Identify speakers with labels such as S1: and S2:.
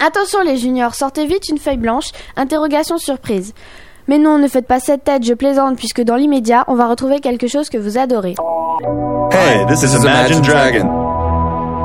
S1: Attention les juniors, sortez vite une feuille blanche, interrogation surprise. Mais non, ne faites pas cette tête, je plaisante, puisque dans l'immédiat, on va retrouver quelque chose que vous adorez.
S2: Hey, this is Imagine Dragon.